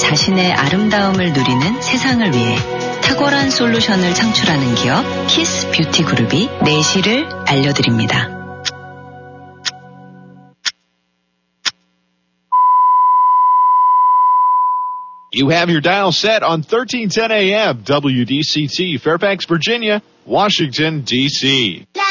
자신의 아름다움을 누리는 세상을 위해 탁월한 솔루션을 창출하는 기업 키스 뷰티 그룹이 내실을 알려드립니다. You have your dial set on 1310 AM, WDCT, Fairfax, Virginia, Washington, D.C.